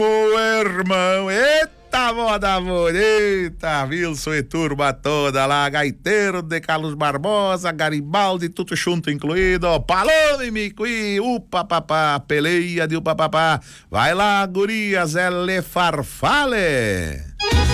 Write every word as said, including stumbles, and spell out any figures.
Ô, irmão, eita moda bonita, Wilson e turma toda lá, gaiteiro de Carlos Barbosa, Garibaldi, tudo junto incluído, Palome, Micuí, upa papá, peleia de upa papá, vai lá, gurias, ele farfale.